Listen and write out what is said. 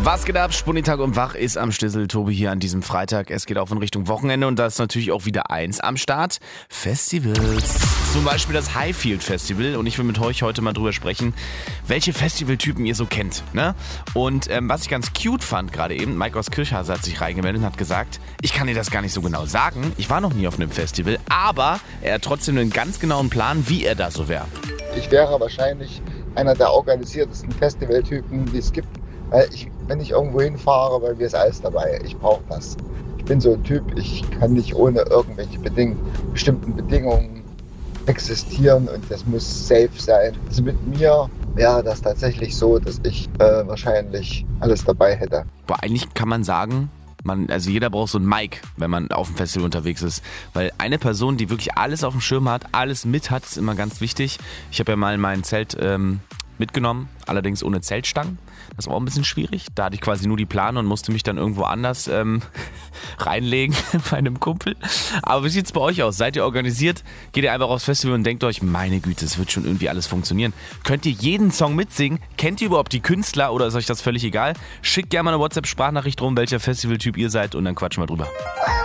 Was geht ab? Spunnitag und Wach ist am Stissel. Tobi hier an diesem Freitag. Es geht auch in Richtung Wochenende und da ist natürlich auch wieder eins am Start. Festivals. Zum Beispiel das Highfield Festival und ich will mit euch heute mal drüber sprechen, welche Festivaltypen ihr so kennt. Ne? Und was ich ganz cute fand gerade eben, Mike aus Kirchhase hat sich reingemeldet und hat gesagt, ich kann dir das gar nicht so genau sagen. Ich war noch nie auf einem Festival, aber er hat trotzdem einen ganz genauen Plan, wie er da so wäre. Ich wäre wahrscheinlich einer der organisiertesten Festivaltypen, die es gibt. Weil wenn ich irgendwo hinfahre, bei mir ist alles dabei. Ich brauche das. Ich bin so ein Typ, ich kann nicht ohne irgendwelche bestimmten Bedingungen existieren und das muss safe sein. Also mit mir wäre das tatsächlich so, dass ich wahrscheinlich alles dabei hätte. Boah, eigentlich kann man sagen, also jeder braucht so einen Mike, wenn man auf dem Festival unterwegs ist. Weil eine Person, die wirklich alles auf dem Schirm hat, alles mit hat, ist immer ganz wichtig. Ich habe ja mal mein Zelt mitgenommen, allerdings ohne Zeltstangen. Das war auch ein bisschen schwierig. Da hatte ich quasi nur die Plane und musste mich dann irgendwo anders reinlegen bei einem Kumpel. Aber wie sieht es bei euch aus? Seid ihr organisiert? Geht ihr einfach aufs Festival und denkt euch, meine Güte, es wird schon irgendwie alles funktionieren. Könnt ihr jeden Song mitsingen? Kennt ihr überhaupt die Künstler oder ist euch das völlig egal? Schickt gerne mal eine WhatsApp-Sprachnachricht rum, welcher Festivaltyp ihr seid und dann quatschen wir drüber.